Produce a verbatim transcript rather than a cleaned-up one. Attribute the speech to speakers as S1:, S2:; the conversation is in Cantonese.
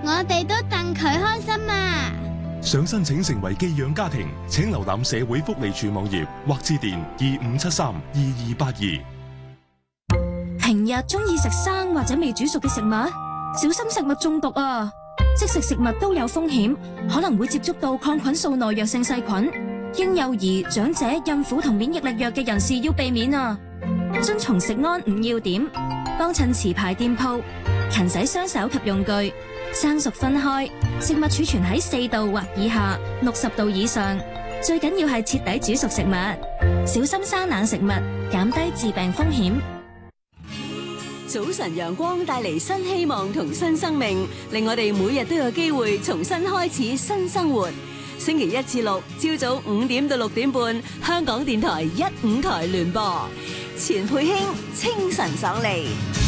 S1: 我哋都戥佢開心啊！
S2: 想申請成為寄養家庭，請瀏覽社會福利署網頁或致電二五七三二二八二。
S3: 平日中意食生或者未煮熟嘅食物，小心食物中毒啊！即食食物都有風險，可能會接觸到抗菌素耐藥性細菌。嬰幼兒、長者、孕婦同免疫力弱嘅人士要避免啊！遵從食安五要點，幫襯持牌店鋪，勤洗雙手及用具，生熟分開，食物儲存喺四度或以下，六十度以上。最緊要係徹底煮熟食物，小心生冷食物，減低致病風險。
S4: 早晨陽光帶嚟新希望同新生命，令我哋每日都有機會重新開始新生活。星期一至六朝早五點到六點半，香港電台一五台聯播，錢佩卿清晨爽利。